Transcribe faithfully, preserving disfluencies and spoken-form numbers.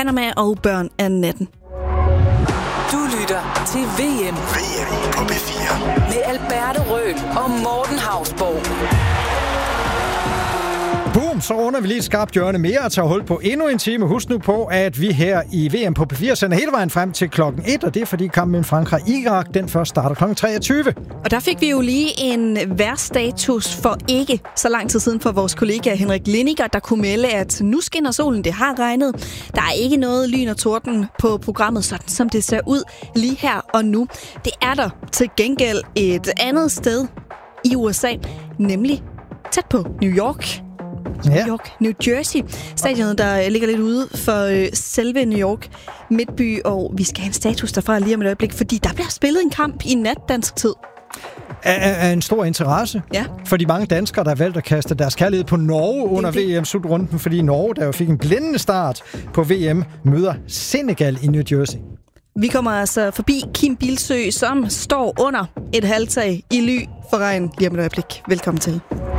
Panama og Børn af natten. Du lytter til V M. V M på B fire. Med Alberte Røhl og Morten Hausborg. Boom, så runder vi lige et skarpt hjørne mere og tager hul på endnu en time. Husk nu på, at vi her i V M på B fire sender hele vejen frem til klokken et, og det er fordi kampen mellem Frankrig og Irak, den først starter klokken treogtyve. Og der fik vi jo lige en vejrstatus for ikke så lang tid siden for vores kollega Henrik Lindiger, der kunne melde, at nu skinner solen, det har regnet. Der er ikke noget lyn og torden på programmet, sådan som det ser ud lige her og nu. Det er der til gengæld et andet sted i U S A, nemlig tæt på New York. New York, New Jersey. Stadionet, der ligger lidt ude for øh, selve New York midtby, og vi skal have en status derfra lige om et øjeblik, fordi der bliver spillet en kamp i nat dansk tid. Af en stor interesse ja. for de mange danskere, der har valgt at kaste deres kærlighed på Norge under V M-slutrunden, fordi Norge, der jo fik en blændende start på V M, møder Senegal i New Jersey. Vi kommer altså forbi Kim Bilsøe, som står under et halvtag i ly for regn lige om et øjeblik. Velkommen til.